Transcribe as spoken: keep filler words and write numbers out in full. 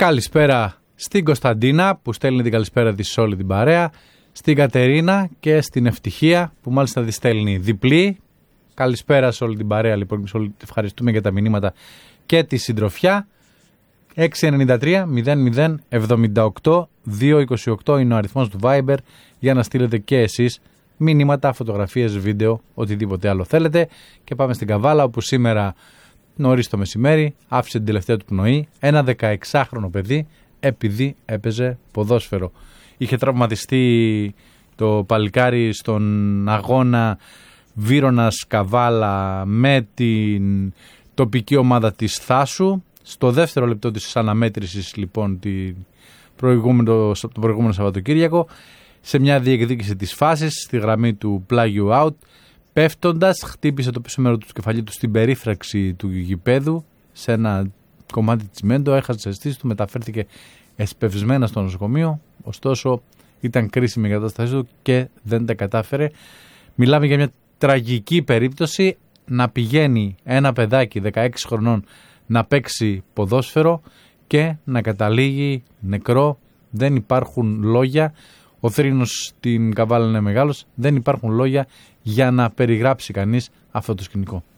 Καλησπέρα στην Κωνσταντίνα που στέλνει την καλησπέρα της σε όλη την παρέα, στην Κατερίνα και στην Ευτυχία που μάλιστα τη στέλνει διπλή. Καλησπέρα σε όλη την παρέα λοιπόν, ευχαριστούμε για τα μηνύματα και τη συντροφιά. έξι εννιά τρία μηδέν μηδέν εβδομήντα οκτώ διακόσια είκοσι οκτώ είναι ο αριθμός του Viber για να στείλετε και εσείς μηνύματα, φωτογραφίες, βίντεο, οτιδήποτε άλλο θέλετε. Και πάμε στην Καβάλα όπου σήμερα νωρίς το μεσημέρι άφησε την τελευταία του πνοή ένα δεκαεξάχρονο παιδί επειδή έπαιζε ποδόσφαιρο. Είχε τραυματιστεί το παλικάρι στον αγώνα Βύρωνας Καβάλα με την τοπική ομάδα της Θάσου. Στο δεύτερο λεπτό της αναμέτρησης λοιπόν την προηγούμενο, το προηγούμενο Σαββατοκύριακο, σε μια διεκδίκηση της φάσης στη γραμμή του πλάγιου out, πέφτοντας χτύπησε το πίσω μέρο του κεφαλιού του στην περίφραξη του γηπέδου σε ένα κομμάτι τσιμέντο, έχασε τις αισθήσεις του, μεταφέρθηκε εσπευσμένα στο νοσοκομείο, ωστόσο ήταν κρίσιμη η κατάστασή του και δεν τα κατάφερε. Μιλάμε για μια τραγική περίπτωση, να πηγαίνει ένα παιδάκι δεκαέξι χρονών να παίξει ποδόσφαιρο και να καταλήγει νεκρό. Δεν υπάρχουν λόγια. Ο θρήνος στην Καβάλα είναι μεγάλος. Δεν υπάρχουν λόγια για να περιγράψει κανείς αυτό το σκηνικό.